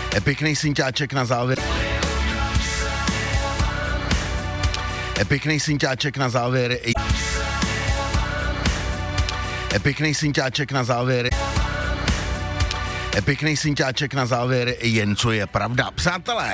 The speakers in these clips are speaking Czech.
Pěkný synťáček na závěr. Pěkný synťáček na závěr. Pěkný synťáček na závěr. Pěkný synťáček na závěr, jen co je pravda. Přátelé,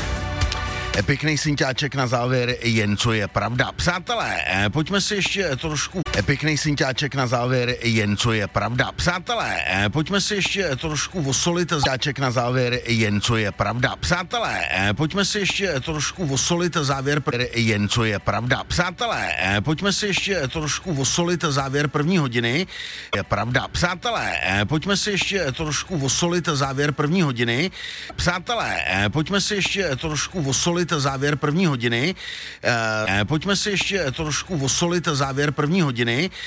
pěkný synťáček na závěr, jen co je pravda. Přátelé, pojďme si ještě trošku... Pěkný synťáček na závěr, jen co je pravda. Přátelé, pojďme si ještě trošku osolit synťáček na závěr, jen co je pravda. Přátelé, pojďme si ještě trošku osolit závěr, jen co je pravda. Přátelé, pojďme si ještě trošku osolit závěr první hodiny. Je pravda. Přátelé, pojďme si ještě trošku osolit závěr první hodiny. Přátelé, pojďme si ještě trošku osolit závěr první hodiny. Pojďme si ještě trošku osolit závěr první hodiny.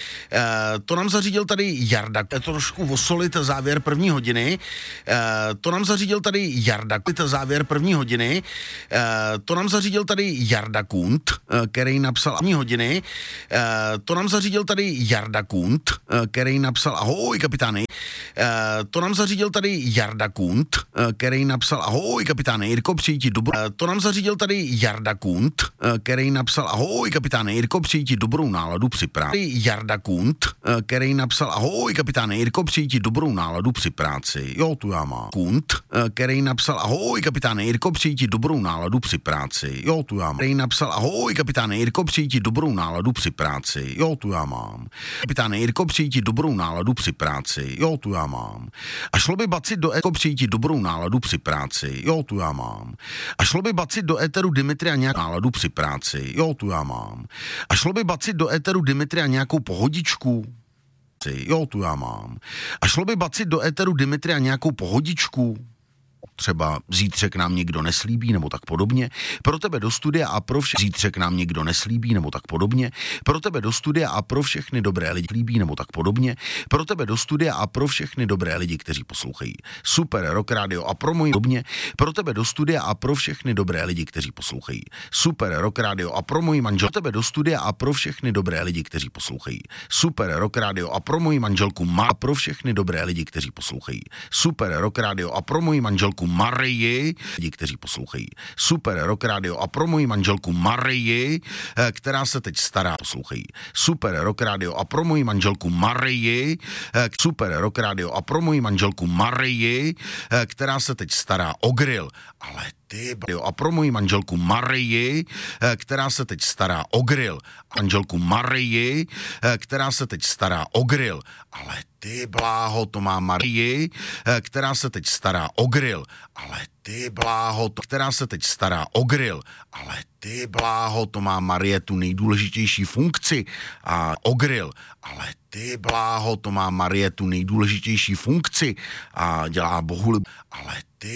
To nám zařídil tady Jarda. Trošku osolit závěr první hodiny. To nám zařídil tady Jarda. Závěr první hodiny. To nám zařídil tady Jarda Kund, který napsal první hodiny. To nám zařídil tady Jarda Kund, který napsal ahoj kapitány. To nám zařídil tady Jarda Kund, který napsal ahoj kapitáne Jirko, přijít dobrou. To nám zařídil tady Jarda Kund, který napsal ahoj kapitáne Jirko, přijít dobrou náladu při práci. Jarda Kund, který napsal ahoj kapitáne Jirko, přijít dobrou náladu při práci. Jo, tu já mám. Kund, který napsal ahoj kapitáne Jirko, přijít dobrou náladu při práci. Jo, tu já mám. Který napsal ahoj kapitáne Jirko, přijít dobrou náladu při práci. Jo, tu já mám. Kapitáne Jirko, přijít dobrou náladu při práci. Jo, tu já mám. A šlo by bacit do éteru přijít dobrou náladu při práci. Jo, tu já mám. A šlo by bacit do éteru Dimitria nějakou náladu při práci. Jo, tu já mám. A šlo by bacit do éteru Dimitria nějakou pohodičku. Jo, tu já mám. A šlo by bacit do éteru Dimitria nějakou pohodičku. Třeba zítřek nám někdo neslíbí, nebo tak podobně. Pro tebe do studia a pro všechny zítřek nám někdo neslíbí, nebo tak podobně. Pro tebe do studia a pro všechny dobré lidi líbí, nebo tak podobně. Pro tebe do studia a pro všechny dobré lidi, kteří poslouchají Super Rock Radio a pro můj podobně. Pro tebe do studia a pro všechny dobré lidi, kteří poslouchají Super Rock Radio a pro můj manžel. Pro tebe do studia a pro všechny dobré lidi, kteří poslouchají Super Rock Radio a pro můj manželku má pro všechny dobré lidi, kteří poslouchají Super Rock Radio a pro můj manželku Marii, lidi, kteří poslouchají Super Rock Radio a pro moji manželku Marii, která se teď stará, poslouchají Super Rock Radio a pro moji manželku Marii, Super Rock Radio a pro moji manželku Marii, která se teď stará o grill, ale ty a pro moji manželku Marii, která se teď stará o grill, manželku Marii, která se teď stará o grill, ale ty bláho, to má Marii, která se teď stará o grill, ale ty bláho, která se teď stará o grill, ale ty bláho, to má Marie tu nejdůležitější funkci a o grill, ale ty bláho, to má Marie tu nejdůležitější funkci a dělá bohulib, ale ty